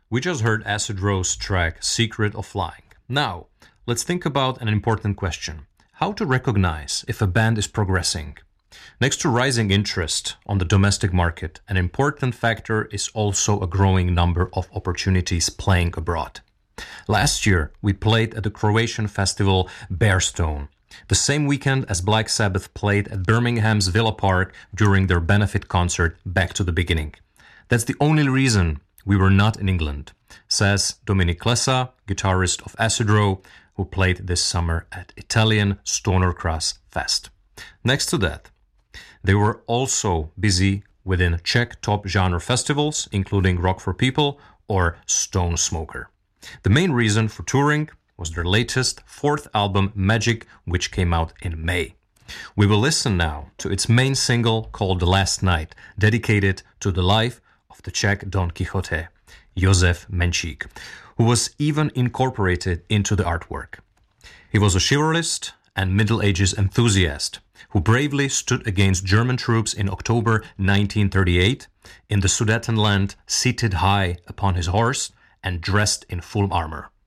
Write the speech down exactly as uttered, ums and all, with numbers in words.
We just heard Acid Rose track Secret of Flying. Now, let's think about an important question. How to recognize if a band is progressing? Next to rising interest on the domestic market, an important factor is also a growing number of opportunities playing abroad. Last year, we played at the Croatian festival Bearstone, the same weekend as Black Sabbath played at Birmingham's Villa Park during their benefit concert Back to the Beginning. That's the only reason we were not in England, says Dominic Klesa, guitarist of Acid Row, who played this summer at Italian Stoner Cross Fest. Next to that, they were also busy within Czech top genre festivals, including Rock for People or Stone Smoker. The main reason for touring was their latest fourth album, Magic, which came out in May. We will listen now to its main single called The Last Night, dedicated to the life of the Czech Don Quixote, Josef Menchik, who was even incorporated into the artwork. He was a chivalrist and Middle Ages enthusiast who bravely stood against German troops in October nineteen thirty-eight in the Sudetenland, seated high upon his horse and dressed in full armor.